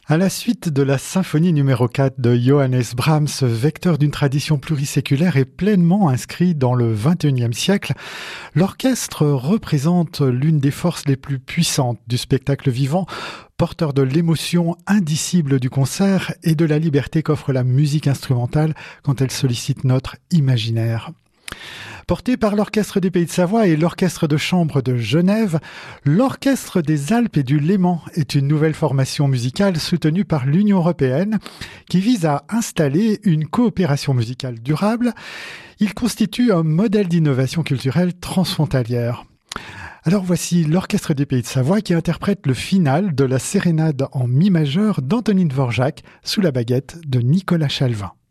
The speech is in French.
À la suite de la symphonie numéro 4 de Johannes Brahms, vecteur d'une tradition pluriséculaire et pleinement inscrit dans le XXIe siècle, l'orchestre représente l'une des forces les plus puissantes du spectacle vivant, porteur de l'émotion indicible du concert et de la liberté qu'offre la musique instrumentale quand elle sollicite notre imaginaire. Porté par l'Orchestre des Pays de Savoie et l'Orchestre de chambre de Genève, l'Orchestre des Alpes et du Léman est une nouvelle formation musicale soutenue par l'Union européenne qui vise à installer une coopération musicale durable. Il constitue un modèle d'innovation culturelle transfrontalière. Alors voici l'Orchestre des Pays de Savoie qui interprète le final de la sérénade en mi majeur d'Antonine Dvorak sous la baguette de Nicolas Chalvin.